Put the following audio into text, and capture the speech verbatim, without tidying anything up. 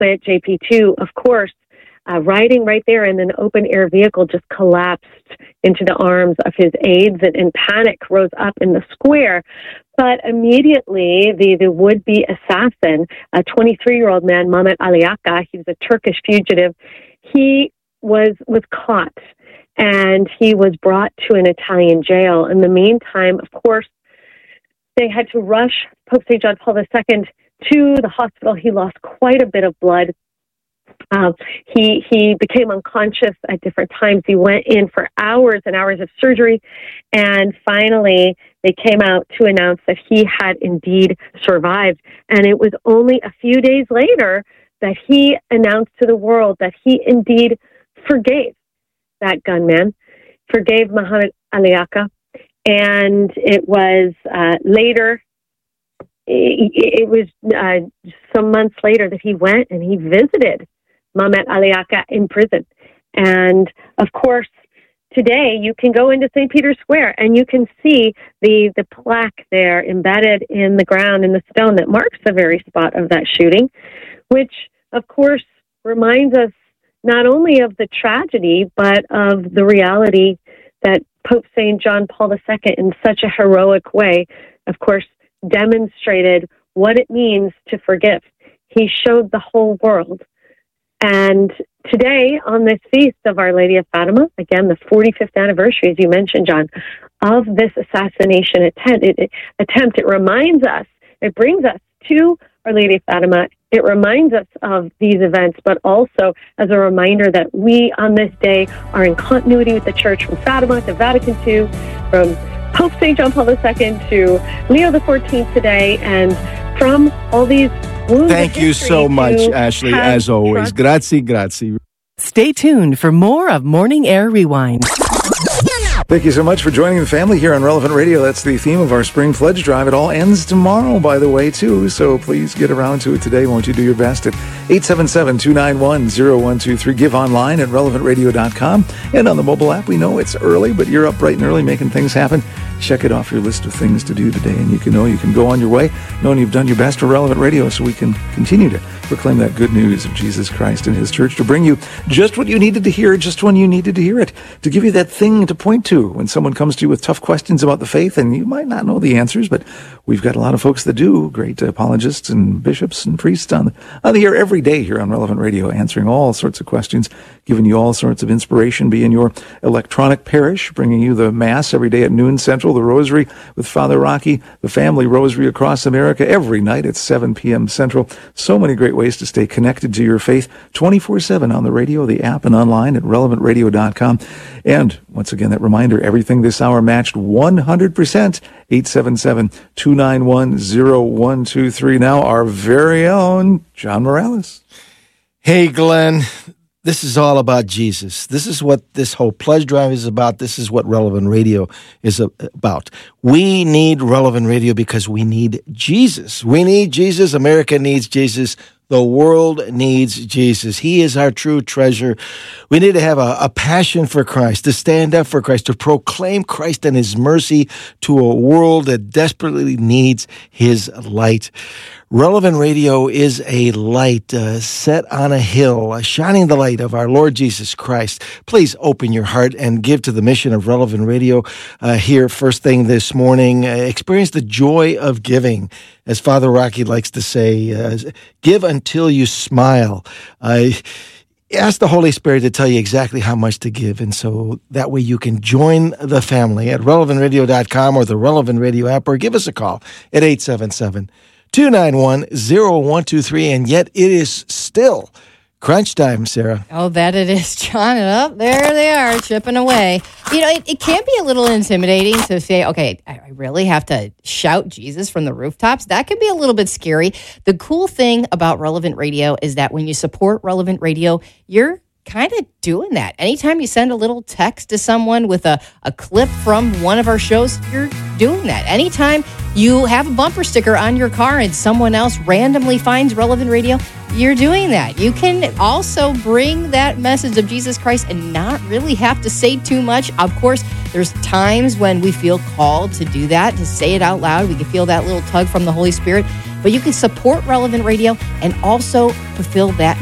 transplant J P two, of course, uh, riding right there in an open-air vehicle, just collapsed into the arms of his aides, and, and panic rose up in the square. But immediately, the, the would-be assassin, a twenty-three-year-old man, Mehmet Ali Akka, he was a Turkish fugitive, he was was caught, and he was brought to an Italian jail. In the meantime, of course, they had to rush Pope Saint John Paul the Second to the hospital. He lost quite a bit of blood. Uh, he he became unconscious at different times. He went in for hours and hours of surgery, and finally they came out to announce that he had indeed survived. And it was only a few days later that he announced to the world that he indeed forgave that gunman, forgave Muhammad Ali Akka, and it was uh, later, it, it was uh, some months later that he went and he visited Muhammad Ali Akka in prison. And of course, today you can go into Saint Peter's Square and you can see the, the plaque there embedded in the ground, in the stone, that marks the very spot of that shooting, which of course reminds us not only of the tragedy, but of the reality that Pope Saint John Paul the Second, in such a heroic way, of course, demonstrated what it means to forgive. He showed the whole world. And today, on this feast of Our Lady of Fatima, again, the forty-fifth anniversary, as you mentioned, John, of this assassination attempt, it, it, attempt, it reminds us, it brings us to Our Lady of Fatima. It reminds us of these events, but also as a reminder that we, on this day, are in continuity with the Church, from Fatima to Vatican Two, from Pope Saint John Paul the Second to Leo the Fourteenth today, and from all these wounds. Thank you so much, Ashley, as always. Grazie, grazie. Stay tuned for more of Morning Air Rewind. Thank you so much for joining the family here on Relevant Radio. That's the theme of our Spring Pledge Drive. It all ends tomorrow, by the way, too. So please get around to it today. Won't you do your best at eight seven seven, two nine one, zero one two three. Give online at relevant radio dot com. And on the mobile app, we know it's early, but you're up bright and early making things happen. Check it off your list of things to do today, and you can know you can go on your way knowing you've done your best for Relevant Radio, so we can continue to proclaim that good news of Jesus Christ and His Church, to bring you just what you needed to hear, just when you needed to hear it, to give you that thing to point to when someone comes to you with tough questions about the faith, and you might not know the answers, but we've got a lot of folks that do, great apologists and bishops and priests on the, on the air every day here on Relevant Radio, answering all sorts of questions, giving you all sorts of inspiration, be in your electronic parish, bringing you the Mass every day at noon Central, the Rosary with Father Rocky, the Family Rosary across America every night at seven p.m. Central. So many great ways to stay connected to your faith twenty-four seven on the radio, the app, and online at relevant radio dot com. And once again, that reminder, everything this hour matched one hundred percent. eight seven seven, two nine one, zero one two three. Now, our very own John Morales. Hey, Glenn. This is all about Jesus. This is what this whole pledge drive is about. This is what Relevant Radio is about. We need Relevant Radio because we need Jesus. We need Jesus. America needs Jesus. The world needs Jesus. He is our true treasure. We need to have a, a passion for Christ, to stand up for Christ, to proclaim Christ and His mercy to a world that desperately needs His light. Relevant Radio is a light uh, set on a hill, uh, shining the light of our Lord Jesus Christ. Please open your heart and give to the mission of Relevant Radio uh, here first thing this morning. Uh, experience the joy of giving. As Father Rocky likes to say, uh, give until you smile. Uh, ask the Holy Spirit to tell you exactly how much to give, and so that way you can join the family at relevant radio dot com or the Relevant Radio app, or give us a call at eight seven seven, two nine one, zero one two three. And yet it is still crunch time, Sarah. Oh, that it is, John. And up there they are, chipping away. You know, it, it can be a little intimidating to say, okay, I really have to shout Jesus from the rooftops. That can be a little bit scary. The cool thing about Relevant Radio is that when you support Relevant Radio, you're kind of doing that. Anytime you send a little text to someone with a, a clip from one of our shows, you're doing that. Anytime you have a bumper sticker on your car and someone else randomly finds Relevant Radio, you're doing that. You can also bring that message of Jesus Christ and not really have to say too much. Of course, there's times when we feel called to do that, to say it out loud. We can feel that little tug from the Holy Spirit. But you can support Relevant Radio and also fulfill that